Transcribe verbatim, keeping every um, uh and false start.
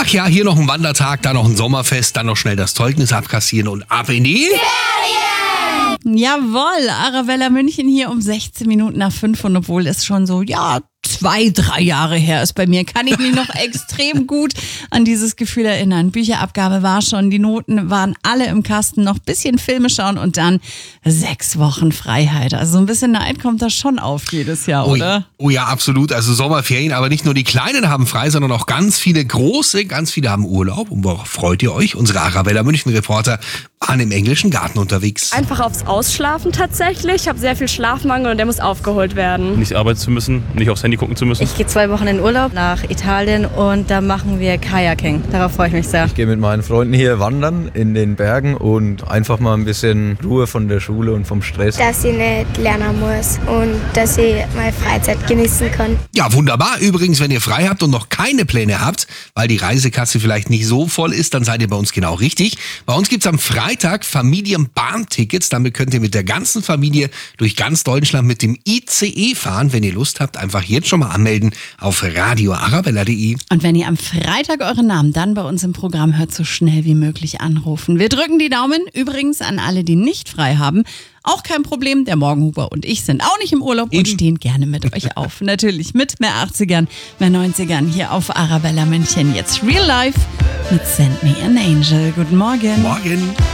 Ach ja, hier noch ein Wandertag, da noch ein Sommerfest, dann noch schnell das Zeugnis abkassieren und ab in die Ferien! Jawohl, Arabella München hier um sechzehn Minuten nach fünf und obwohl es schon so, ja, zwei, drei Jahre her ist bei mir, kann ich mich noch extrem gut an dieses Gefühl erinnern. Bücherabgabe war schon, die Noten waren alle im Kasten, noch ein bisschen Filme schauen und dann sechs Wochen Freiheit. Also so ein bisschen Neid kommt da schon auf jedes Jahr, Oh, oder? oh ja, absolut. Also Sommerferien, aber nicht nur die Kleinen haben frei, sondern auch ganz viele Große, ganz viele haben Urlaub. Und worauf freut ihr euch? Unsere Arabella München-Reporter waren im englischen Garten unterwegs. Einfach aufs Ausschlafen tatsächlich. Ich habe sehr viel Schlafmangel und der muss aufgeholt werden. Nicht arbeiten zu müssen, nicht aufs Handy gucken zu müssen. Ich gehe zwei Wochen in Urlaub nach Italien und da machen wir Kajaking. Darauf freue ich mich sehr. Ich gehe mit meinen Freunden hier wandern in den Bergen und einfach mal ein bisschen Ruhe von der Schule und vom Stress. Dass ich nicht lernen muss und dass ich meine Freizeit genießen kann. Ja, wunderbar. Übrigens, wenn ihr frei habt und noch keine Pläne habt, weil die Reisekasse vielleicht nicht so voll ist, dann seid ihr bei uns genau richtig. Bei uns gibt's am Freitag Familienbahntickets. Damit könnt ihr mit der ganzen Familie durch ganz Deutschland mit dem I C E fahren. Wenn ihr Lust habt, einfach jetzt schon mal anmelden auf radio arabella punkt de. Und wenn ihr am Freitag euren Namen dann bei uns im Programm hört, so schnell wie möglich anrufen. Wir drücken die Daumen. Übrigens an alle, die nicht frei haben. Auch kein Problem, der Morgenhuber und ich sind auch nicht im Urlaub und stehen gerne mit euch auf. Natürlich mit mehr achtzigern, mehr neunzigern hier auf Arabella München. Jetzt Real Life mit Send Me an Angel. Guten Morgen. Morgen.